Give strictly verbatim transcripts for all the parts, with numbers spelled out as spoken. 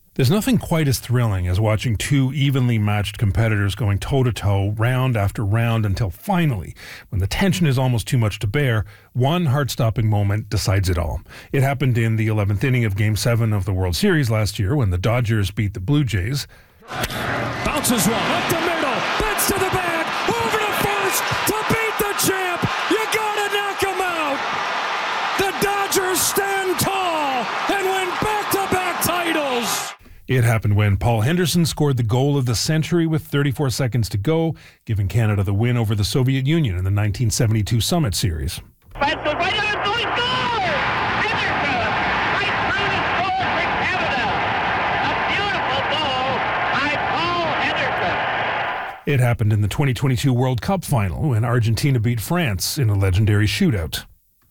There's nothing quite as thrilling as watching two evenly matched competitors going toe-to-toe, round after round, until finally, when the tension is almost too much to bear, one heart-stopping moment decides it all. It happened in the eleventh inning of Game seven of the World Series last year when the Dodgers beat the Blue Jays. Bounces one, up the middle, bends to the bag, over to first, to beat the champ! You gotta knock him out! The Dodgers stand tall and win back-to-back titles! It happened when Paul Henderson scored the goal of the century with thirty-four seconds to go, giving Canada the win over the Soviet Union in the nineteen seventy-two Summit Series. Right on the goal, score! Henderson, right through the score for Canada. A beautiful goal by Paul Henderson. It happened in the twenty twenty-two World Cup final when Argentina beat France in a legendary shootout.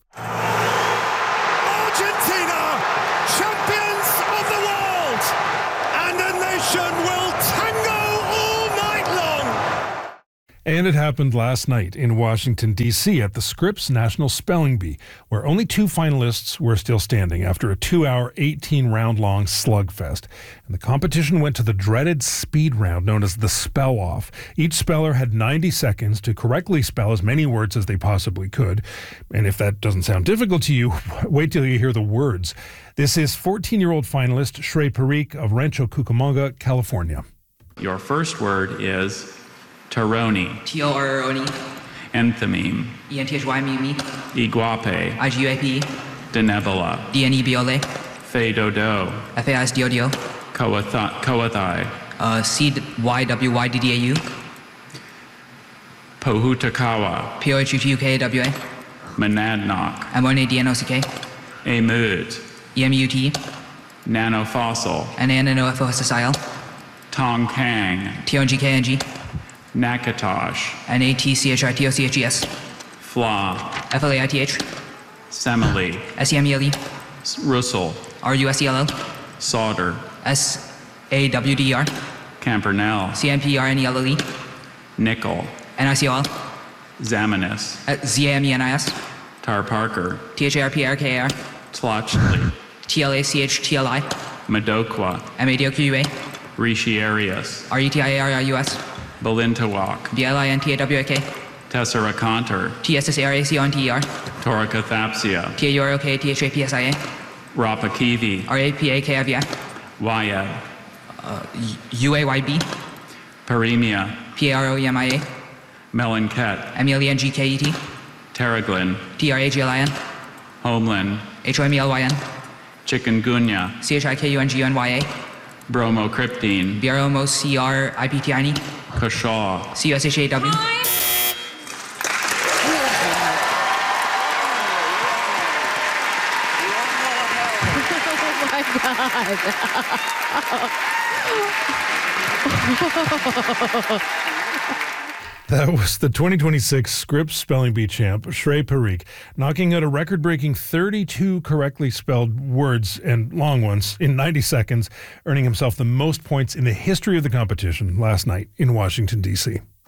And it happened last night in Washington, D C at the Scripps National Spelling Bee, where only two finalists were still standing after a two-hour, eighteen-round-long slugfest. And the competition went to the dreaded speed round known as the Spell-Off. Each speller had ninety seconds to correctly spell as many words as they possibly could. And if that doesn't sound difficult to you, wait till you hear the words. This is fourteen-year-old finalist Shrey Parikh of Rancho Cucamonga, California. Your first word is Taroni. T O R O N E. Enthymeme. E N T H Y M E M E. Iguape. I G U A P E. Denebola. D N E B L A. Feidodo. F A I S D O D O. Coathai. Uh, C Y W Y D D A U. Pohutakawa. P O H U T U K A W A. Monadnock. M O N A D N O C K. Emut. E M U T E. Nanofossil. N A N N O F O S S I L. Tongkang. T O N G K N G. Nakatosh. N A T C H I T O C H E S. Flaw. F L A I T H. Semele. S E M E L E. Russell. R U S E L L. Solder. S A W D E R. Campernell. C M P R N E L L E. Nickel. N I C O L. Zaminus. Uh, Z A M E N I S. Tar Parker. T H A R P A R K A R. Tlachli. T L A C H T L I. Madoqua. M A D O Q U A. Rishi Arias. R E T I A R I U S. Belintawak. B L I N T A W A K. Tesseraconter. T S S A R A C O N T E R. Toracathapsia. T A U R O K T H A P S I A. Rapakivi. R A P A K I V I. Wyad. Uh, U A Y B. Paremia. P A R O E M I A. Melenket. M E L E N G K E T. Terraglin. T R A G L I N. Homeland. H O M E L Y N. Chikungunya. C H I K U N G U N Y A. Bromocryptine. B R O M O C R I P T I N E. Kashaw. C U S H A W. That was the twenty twenty-six Scripps Spelling Bee champ, Shrey Parikh, knocking out a record-breaking thirty-two correctly spelled words and long ones in ninety seconds, earning himself the most points in the history of the competition last night in Washington, D C